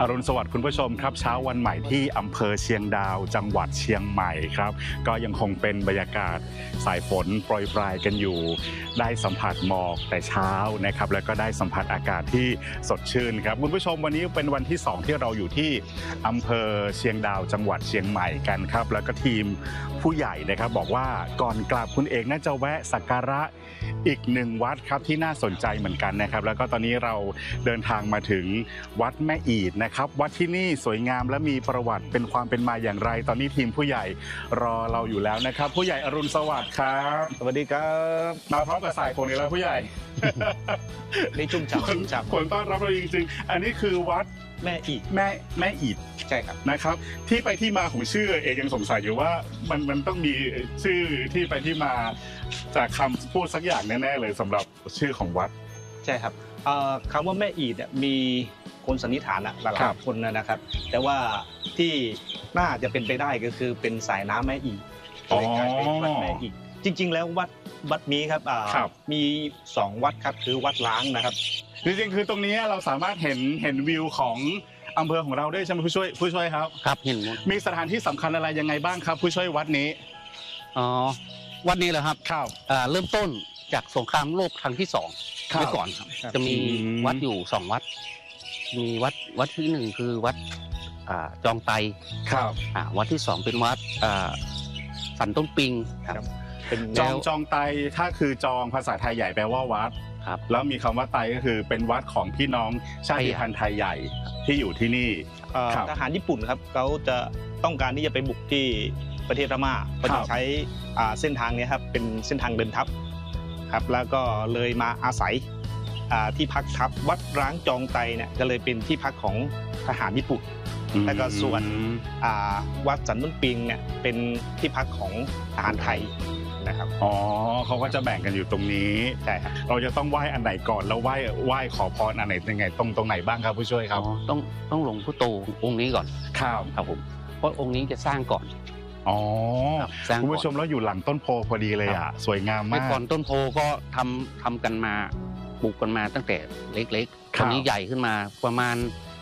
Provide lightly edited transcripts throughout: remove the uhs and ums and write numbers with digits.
อรุณสวัสดิ์คุณผู้ชมครับเช้าวันใหม่ที่อำเภอเชียงดาวจังหวัดเชียงใหม่ครับก็ยังคงเป็นบรรยากาศสายฝนโปรยปลายกันอยู่ได้สัมผัสหมอกแต่เช้านะครับแล้วก็ได้สัมผัสอากาศที่สดชื่นครับคุณผู้ชมวันนี้เป็นวันที่2ที่เราอยู่ที่อำเภอเชียงดาวจังหวัดเชียงใหม่กันครับแล้วก็ทีมผู้ใหญ่นะครับบอกว่าก่อนกลับคุณเอกน่าจะแวะสักการะอีก1วัดครับที่น่าสนใจเหมือนกันนะครับแล้วก็ตอนนี้เราเดินทางมาถึงวัดแม่อีดนะครับวัดที่นี่สวยงามและมีประวัติเป็นความเป็นมาอย่างไรตอนนี้ทีมผู้ใหญ่รอเราอยู่แล้วนะครับผู้ใหญ่อรุณสวัสดิ์ครับสวัสดีครับมาพร้อมกับสายฝนอีกแล้วผู้ใหญ่นี่ชุ่มฉ่ำฝนต้อนรับเราจริงๆอันนี้คือวัดแม่อีดแม่อีดใช่ครับนะครับที่ไปที่มาของชื่อเอกยังสงสัยอยู่ว่ามันต้องมีชื่อที่ไปที่มาจากคำพูดสักอย่างแน่ๆเลยสำหรับชื่อของวัดใช่ครับคำว่าแม่อีดเนี่ยมีคนสันนิษฐานหลายคนนะครับแต่ว่าที่น่าจะเป็นไปได้ก็คือเป็นสายน้ำแม่อีดเลยกลายเป็นวัดแม่อีดจริงๆแล้ววัดนี้ครับมี2วัดครับคือวัดล้างนะครับจริงๆคือตรงนี้เราสามารถเห็นวิวของอำเภอของเราด้วยใช่ไหมผู้ช่วยครับครับเห็นหมดมีสถานที่สำคัญอะไรยังไงบ้างครับผู้ช่วยวัดนี้วัดนี้เหรอครับเริ่มต้นจากสงครามโลกครั้งที่2เมื่อก่อนครับจะมีวัดอยู่2วัดมีวัดที่1คือวัดจองไตครับวัดที่2เป็นวัดสันต้นปิงครับเป็นจองไตถ้าคือจองภาษาไทยใหญ่แปลว่าวัดครับแล้วมีคำว่าไตก็คือเป็นวัดของพี่น้องชาติพันธุ์ไทยใหญ่ที่อยู่ที่นี่ทหารญี่ปุ่นครับเขาจะต้องการที่จะไปบุกที่ประเทศพม่าเขาจะใช้เส้นทางนี้ครับเป็นเส้นทางเดินทัพครับแล้วก็เลยมาอาศัยที่พักทัพวัดร้างจองไตเนี่ยก็เลยเป็นที่พักของทหารญี่ปุ่นแล้วก็ส่วนวัดสันต้นปิงเนี่ยเป็นที่พักของทหารไทยนะครับเขาก็จะแบ่งกันอยู่ตรงนี้ใช่ครับเราจะต้องไหว้อันไหนก่อนแล้วไหว้ขอพรอันไหนยังไงตรงไหนบ้างครับผู้ช่วยครับต้องหลวงพ่อโตองค์นี้ก่อนครับผมเพราะองค์นี้จะสร้างก่อนคุณผู้ชมแล้วอยู่หลังต้นโพพอดีเลยสวยงามมากก่อนต้นโพก็ทำกันมาปลูกกันมาตั้งแต่เล็กๆตอนนี้ใหญ่ขึ้นมาประมาณ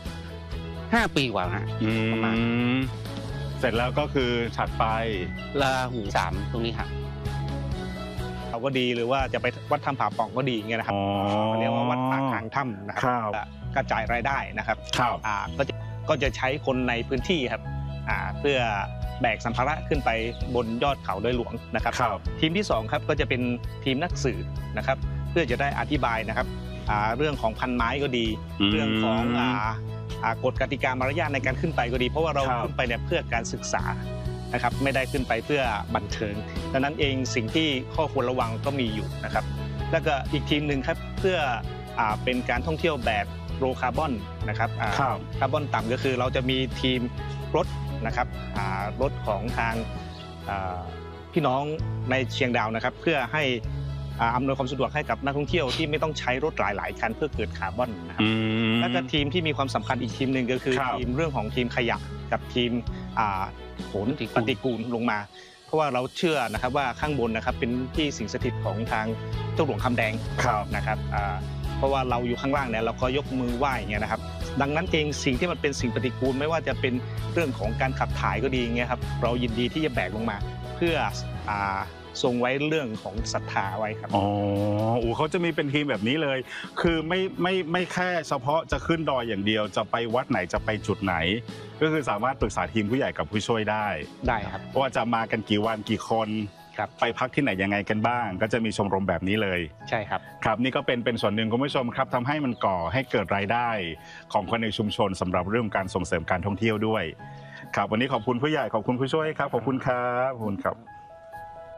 5 ปีกว่านะประมาณเสร็จแล้วก็คือถัดไปลาหู3ตรงนี้ครับเขาก็ดีหรือว่าจะไปวัดถ้ำผาป่องก็ดีเงี้ยนะครับเรียกว่าวัดปากทางถ้ำนะครับกระจายรายได้นะครับก็จะใช้คนในพื้นที่ครับเพื่อแบกสัมภาระขึ้นไปบนยอดเขาดอยหลวงนะครับทีมที่2ครับก็จะเป็นทีมนักสืบนะครับเพื่อจะได้อธิบายนะครับเรื่องของพันไม้ก็ดีเรื่องของกฎกติกามารยาทในการขึ้นไปก็ดีเพราะว่าเราขึ้นไปเนี่ยเพื่อการศึกษานะครับไม่ได้ขึ้นไปเพื่อบันเทิงดังนั้นเองสิ่งที่ข้อควรระวังก็มีอยู่นะครับแล้วก็อีกทีมหนึ่งครับเพื่อเป็นการท่องเที่ยวแบบโลคาร์บอนนะครับคาร์บอนต่ำก็คือเราจะมีทีมรถนะครับรถของทางพี่น้องในเชียงดาวนะครับเพื่อให้อำนวยความสะดวกให้กับนักท่องเที่ยวที่ไม่ต้องใช้รถหลายๆคันเพื่อเกิดคาร์บอนนะครับแล้วก็ทีมที่มีความสำคัญอีกทีมหนึ่งก็คือทีมเรื่องของทีมขยะกับทีมโหนปฏิกูลลงมาเพราะว่าเราเชื่อนะครับว่าข้างบนนะครับเป็นที่สิงสถิตของทางเจ้าหลวงคำแดงนะครับเพราะว่าเราอยู่ข้างล่างเนี่ยเราก็ยกมือไหว้อย่างเงี้ยนะครับดังนั้นเองสิ่งที่มันเป็นสิ่งปฏิกูลไม่ว่าจะเป็นเรื่องของการขับถ่ายก็ดีเงี้ยครับเรายินดีที่จะแบกลงมาเพื่อทรงไว้เรื่องของศรัทธาไว้ครับเขาจะมีเป็นทีมแบบนี้เลยคือไม่แค่เฉพาะจะขึ้นดอยอย่างเดียวจะไปวัดไหนจะไปจุดไหนก็คือสามารถปรึกษาทีมผู้ใหญ่กับผู้ช่วยได้ครับว่าจะมากันกี่วันกี่คนไปพักที่ไหนยังไงกันบ้างก็จะมีชมรมแบบนี้เลยใช่ครับครับนี่ก็เป็นส่วนหนึ่งคุณผู้ชมครับทำให้มันก่อให้เกิดรายได้ของคนในชุมชนสำหรับเรื่องการส่งเสริมการท่องเที่ยวด้วยครับวันนี้ขอบคุณผู้ใหญ่ขอบคุณผู้ช่วยครับขอบคุณครับ